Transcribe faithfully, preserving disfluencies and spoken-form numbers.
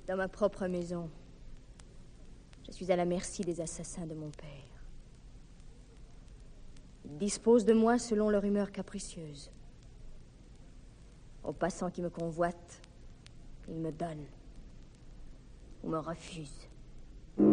Dans ma propre maison, je suis à la merci des assassins de mon père. Ils disposent de moi selon leur humeur capricieuse. Aux passants qui me convoitent, ils me donnent ou me refusent.